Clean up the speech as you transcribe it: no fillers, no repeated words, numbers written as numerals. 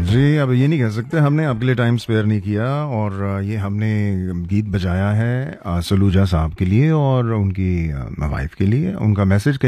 जी, अब ये नहीं कह सकते हमने आपके लिए टाइम स्पेयर नहीं किया। और ये हमने गीत बजाया है सलूजा साहब के लिए और उनकी वाइफ के लिए। उनका मैसेज